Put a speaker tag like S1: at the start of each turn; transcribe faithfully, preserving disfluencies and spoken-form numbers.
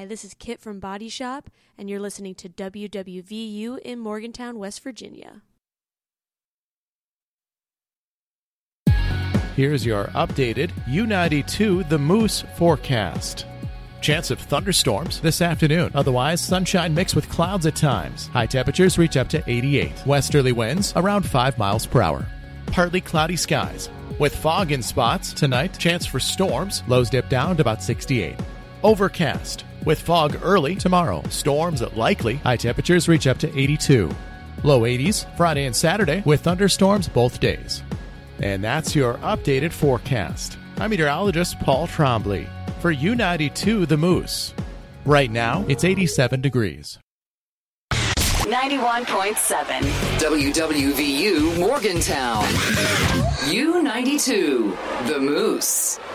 S1: Hi, this is Kit from Body Shop, and you're listening to W W V U in Morgantown, West Virginia.
S2: Here's your updated U ninety-two The Moose forecast. Chance of thunderstorms this afternoon. Otherwise, sunshine mixed with clouds at times. High temperatures reach up to eighty-eight. Westerly winds around five miles per hour. Partly cloudy skies. With fog in spots tonight, chance for storms. Lows dip down to about sixty-eight. Overcast. With fog early tomorrow. Storms likely. High temperatures reach up to eighty-two. Low eighties Friday and Saturday with thunderstorms both days. And that's your updated forecast. I'm meteorologist Paul Trombley for U ninety-two The Moose. Right now, it's eighty-seven degrees.
S3: ninety-one point seven W W V U Morgantown. U ninety-two The Moose.